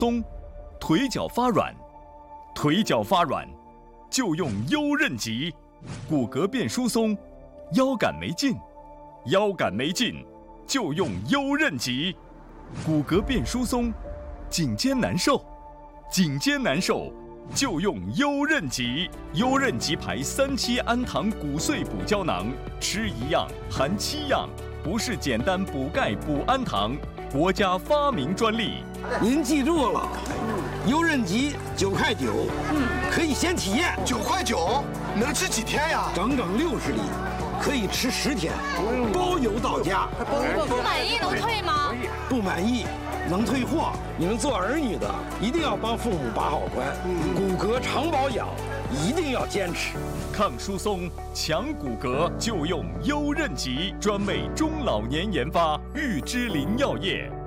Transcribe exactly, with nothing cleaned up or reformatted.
冬，腿脚发软，腿脚发软就用优韧极，骨骼变疏松，腰杆没劲，腰杆没劲就用优韧极，骨骼变疏松，颈肩难受，颈肩难受就用优韧极。优韧极牌三七氨糖骨碎补胶囊，吃一样含七样，不是简单补钙补氨糖，国家发明专利。 您记住了，优韧极九块九，嗯，可以先体验。 九块九能吃几天呀？ 整整六十粒，可以吃十天，包邮到家。 不满意能退吗？ 不满意能退货。你们做儿女的一定要帮父母把好关，骨骼常保养一定要坚持。 抗疏松、强骨骼就用优韧极，专为中老年研发，玉芝林药业。